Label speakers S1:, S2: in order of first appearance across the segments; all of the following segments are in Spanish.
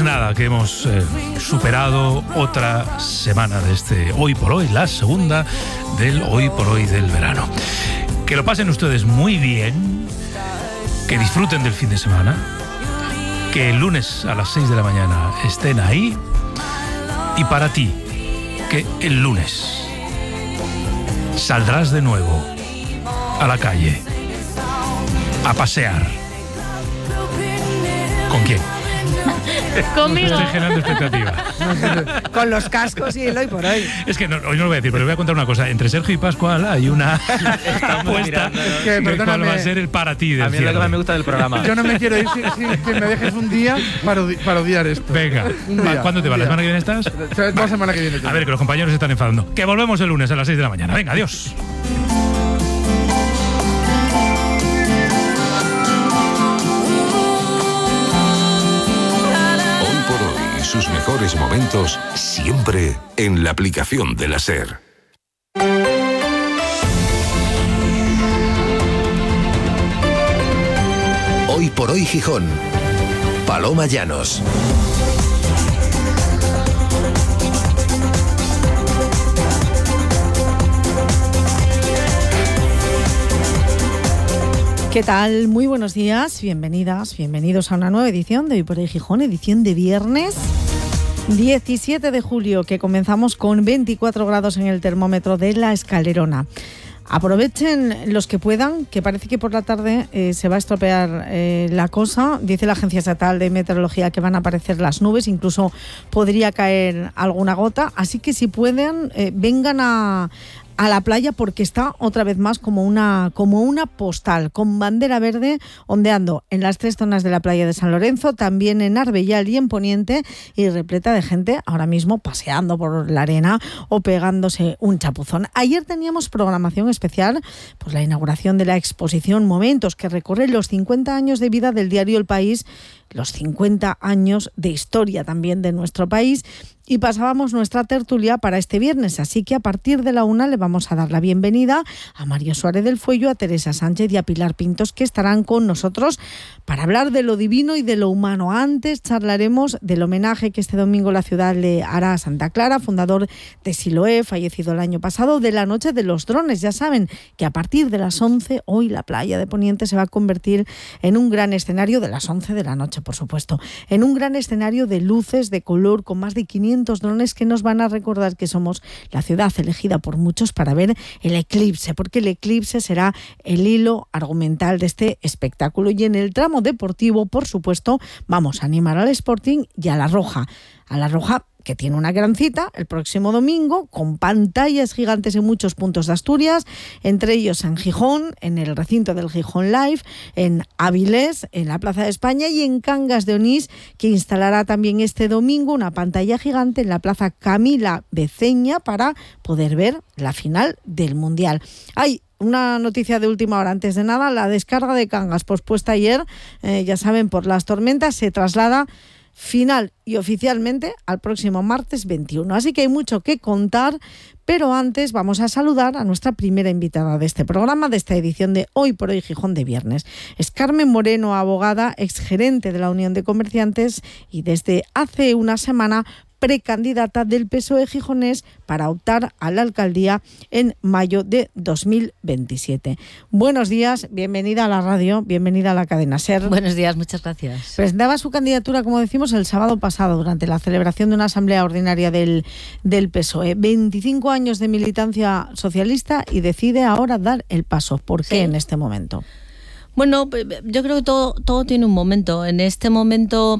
S1: nada, que hemos superado otra semana de este Hoy por Hoy, la segunda del Hoy por Hoy del verano. Que lo pasen ustedes muy bien, que disfruten del fin de semana, que el lunes a las 6 de la mañana estén ahí, y para ti, que el lunes saldrás de nuevo a la calle a pasear. ¿Con quién?
S2: Conmigo.
S1: Estoy generando expectativa.
S3: Con los cascos y el Hoy por Hoy.
S1: Es que hoy no lo voy a decir, pero le voy a contar una cosa. Entre Sergio y Pascual hay una apuesta
S3: que,
S1: de cuál va a ser el para ti del
S4: A mí es lo que
S1: cierre.
S4: más me gusta del programa.
S5: Yo no me quiero ir sin que me dejes un día para odiar esto.
S1: Venga,
S5: Un día,
S1: ¿cuándo te va?
S5: un
S1: ¿La
S5: día.
S1: semana que viene estás?
S5: La semana que viene.
S1: A ver, que los compañeros se están enfadando. Que volvemos el lunes a las 6 de la mañana. Venga, adiós.
S6: Sus mejores momentos siempre en la aplicación de la SER. Hoy por Hoy Gijón. Paloma Llanos.
S3: ¿Qué tal? Muy buenos días, bienvenidas, bienvenidos a una nueva edición de Hoy por Hoy Gijón, edición de viernes 17 de julio, que comenzamos con 24 grados en el termómetro de La Escalerona. Aprovechen los que puedan, que parece que por la tarde se va a estropear la cosa. Dice la Agencia Estatal de Meteorología que van a aparecer las nubes, incluso podría caer alguna gota, así que si pueden, vengan a la playa, porque está otra vez más como una postal, con bandera verde ondeando en las 3 zonas de la playa de San Lorenzo, también en Arbellal y en Poniente, y repleta de gente ahora mismo paseando por la arena o pegándose un chapuzón. Ayer teníamos programación especial, pues la inauguración de la exposición Momentos, que recorre los 50 años de vida del diario El País, los 50 años de historia también de nuestro país, y pasábamos nuestra tertulia para este viernes, así que a partir de la 1 le vamos a dar la bienvenida a Mario Suárez del Fuello, a Teresa Sánchez y a Pilar Pintos, que estarán con nosotros para hablar de lo divino y de lo humano. Antes charlaremos del homenaje que este domingo la ciudad le hará a Santa Clara, fundador de Siloé, fallecido el año pasado, de la Noche de los Drones. Ya saben que a partir de las 11, hoy la playa de Poniente se va a convertir en un gran escenario, de las 11 de la noche, por supuesto, en un gran escenario de luces, de color, con más de 500 drones que nos van a recordar que somos la ciudad elegida por muchos para ver el eclipse, porque el eclipse será el hilo argumental de este espectáculo. Y en el tramo deportivo, por supuesto, vamos a animar al Sporting y a la Roja, que tiene una gran cita el próximo domingo, con pantallas gigantes en muchos puntos de Asturias, entre ellos en Gijón, en el recinto del Gijón Live, en Avilés, en la Plaza de España, y en Cangas de Onís, que instalará también este domingo una pantalla gigante en la Plaza Camila Beceña para poder ver la final del Mundial. Hay una noticia de última hora, antes de nada: la descarga de Cangas, pospuesta ayer, ya saben, por las tormentas, se traslada final y oficialmente al próximo martes 21. Así que hay mucho que contar, pero antes vamos a saludar a nuestra primera invitada de este programa, de esta edición de Hoy por Hoy Gijón de viernes. Es Carmen Moreno, abogada, exgerente de la Unión de Comerciantes y desde hace una semana precandidata del PSOE gijonés para optar a la alcaldía en mayo de 2027. Buenos días, bienvenida a la radio, bienvenida a la cadena SER.
S2: Buenos días, muchas gracias.
S3: Presentaba su candidatura, como decimos, el sábado pasado durante la celebración de una asamblea ordinaria del PSOE. 25 años de militancia socialista y decide ahora dar el paso. ¿Por qué en este momento?
S2: Bueno, yo creo que todo tiene un momento. En este momento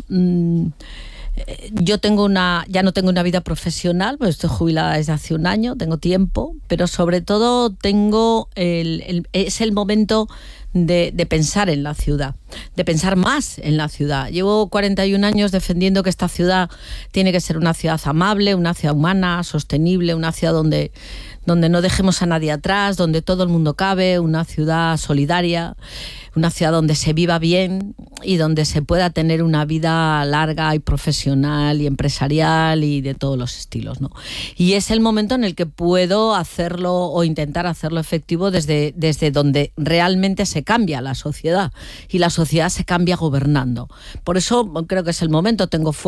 S2: yo ya no tengo una vida profesional, pues estoy jubilada desde hace un año, tengo tiempo, pero sobre todo es el momento de pensar en la ciudad, de pensar más en la ciudad. Llevo 41 años defendiendo que esta ciudad tiene que ser una ciudad amable, una ciudad humana, sostenible, una ciudad donde no dejemos a nadie atrás, donde todo el mundo cabe, una ciudad solidaria, una ciudad donde se viva bien y donde se pueda tener una vida larga y profesional y empresarial y de todos los estilos, ¿no? Y es el momento en el que puedo hacerlo o intentar hacerlo efectivo desde donde realmente se cambia la sociedad, y la sociedad se cambia gobernando. Por eso creo que es el momento. Tengo